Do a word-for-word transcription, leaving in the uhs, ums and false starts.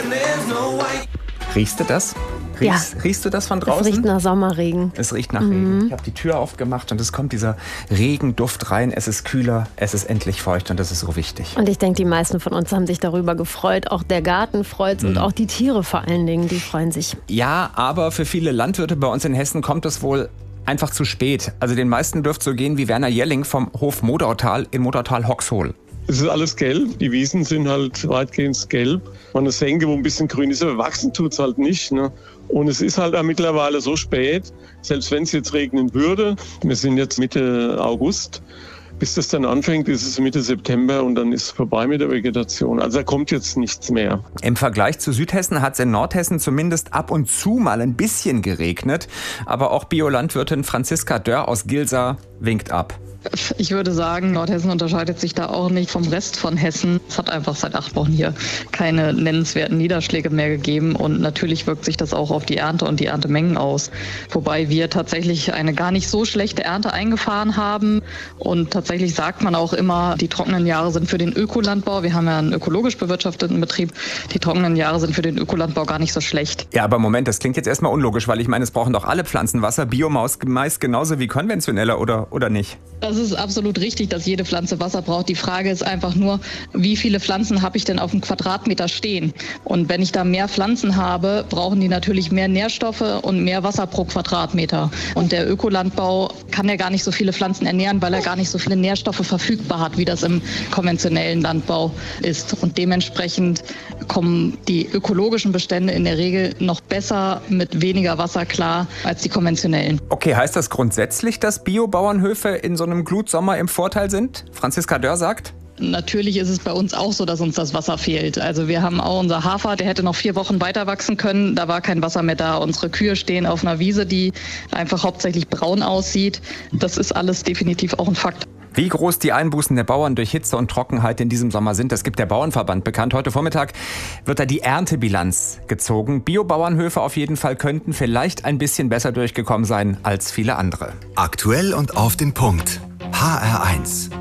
Riechst du das? Riechst, ja. Riechst du das von draußen? Es riecht nach Sommerregen. Es riecht nach mhm. Regen. Ich habe die Tür aufgemacht und es kommt dieser Regenduft rein. Es ist kühler, es ist endlich feucht und das ist so wichtig. Und ich denke, die meisten von uns haben sich darüber gefreut. Auch der Garten freut sich mhm. und auch die Tiere vor allen Dingen, die freuen sich. Ja, aber für viele Landwirte bei uns in Hessen kommt es wohl einfach zu spät. Also den meisten dürfte so gehen wie Werner Jelling vom Hof Modautal in Modautal-Hoxhol. Es ist alles gelb, die Wiesen sind halt weitgehend gelb. Man eine Senke, wo ein bisschen grün ist, aber wachsen tut es halt nicht. Ne? Und es ist halt auch mittlerweile so spät, selbst wenn es jetzt regnen würde, wir sind jetzt Mitte August, bis das dann anfängt, ist es Mitte September und dann ist es vorbei mit der Vegetation. Also da kommt jetzt nichts mehr. Im Vergleich zu Südhessen hat es in Nordhessen zumindest ab und zu mal ein bisschen geregnet. Aber auch Biolandwirtin Franziska Dörr aus Gilsa winkt ab. Ich würde sagen, Nordhessen unterscheidet sich da auch nicht vom Rest von Hessen. Es hat einfach seit acht Wochen hier keine nennenswerten Niederschläge mehr gegeben und natürlich wirkt sich das auch auf die Ernte und die Erntemengen aus. Wobei wir tatsächlich eine gar nicht so schlechte Ernte eingefahren haben und tatsächlich sagt man auch immer, die trockenen Jahre sind für den Ökolandbau. Wir haben ja einen ökologisch bewirtschafteten Betrieb. Die trockenen Jahre sind für den Ökolandbau gar nicht so schlecht. Ja, aber Moment, das klingt jetzt erstmal unlogisch, weil ich meine, es brauchen doch alle Pflanzen Wasser, Biomaus meist genauso wie konventioneller oder, oder nicht? Das ist absolut richtig, dass jede Pflanze Wasser braucht. Die Frage ist einfach nur, wie viele Pflanzen habe ich denn auf dem Quadratmeter stehen? Und wenn ich da mehr Pflanzen habe, brauchen die natürlich mehr Nährstoffe und mehr Wasser pro Quadratmeter. Und der Ökolandbau kann ja gar nicht so viele Pflanzen ernähren, weil er gar nicht so viele Nährstoffe verfügbar hat, wie das im konventionellen Landbau ist. Und dementsprechend kommen die ökologischen Bestände in der Regel noch besser mit weniger Wasser klar als die konventionellen. Okay, heißt das grundsätzlich, dass Biobauernhöfe in so einem Glutsommer im Vorteil sind? Franziska Dörr sagt. Natürlich ist es bei uns auch so, dass uns das Wasser fehlt. Also wir haben auch unser Hafer, der hätte noch vier Wochen weiter wachsen können. Da war kein Wasser mehr da. Unsere Kühe stehen auf einer Wiese, die einfach hauptsächlich braun aussieht. Das ist alles definitiv auch ein Fakt. Wie groß die Einbußen der Bauern durch Hitze und Trockenheit in diesem Sommer sind, das gibt der Bauernverband bekannt. Heute Vormittag wird da die Erntebilanz gezogen. Biobauernhöfe auf jeden Fall könnten vielleicht ein bisschen besser durchgekommen sein als viele andere. Aktuell und auf den Punkt. H R eins.